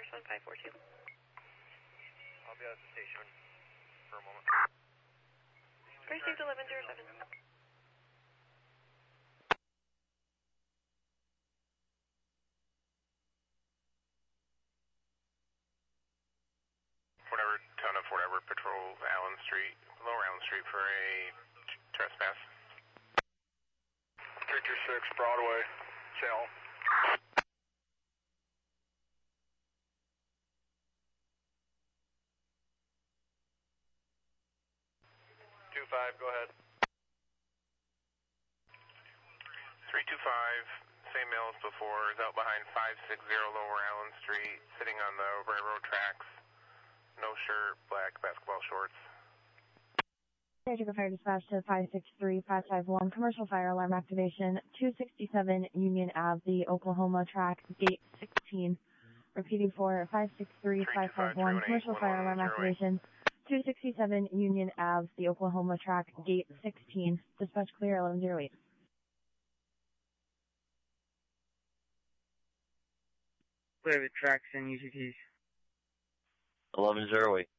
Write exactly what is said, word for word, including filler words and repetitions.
one five four two. I'll be at the station for a moment. Received eleven zero seven. Whatever, ton of whatever, patrol Allen Street, Lower Allen Street for a trespass. three two six Broadway, channel. two five, go ahead. three two five, same mail as before, is out behind five six zero Lower Allen Street, sitting on the railroad tracks. No shirt, black basketball shorts. Surgical Fire Dispatch to five six three five five one, commercial fire alarm activation, two sixty-seven Union Avenue, the Oklahoma track, gate sixteen. Repeating for five six three five five one, commercial fire alarm activation, two sixty-seven Union Avenue, the Oklahoma track, gate sixteen. Dispatch clear, eleven oh eight. Clear the tracks and U T Ts. eleven oh eight.